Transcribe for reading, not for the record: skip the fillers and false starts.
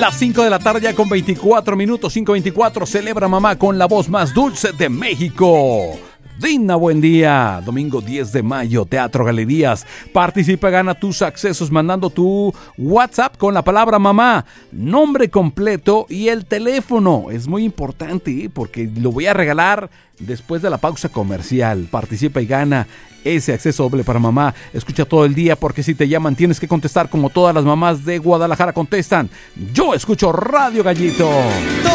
Las 5 de la tarde ya con 24 minutos, 5:24, celebra mamá con la voz más dulce de México. Dina, buen día. Domingo 10 de mayo, Teatro Galerías. Participa, gana tus accesos mandando tu WhatsApp con la palabra mamá, nombre completo y el teléfono. Es muy importante porque lo voy a regalar después de la pausa comercial. Participa y gana ese acceso doble para mamá. Escucha todo el día porque si te llaman tienes que contestar como todas las mamás de Guadalajara contestan. Yo escucho Radio Gallito.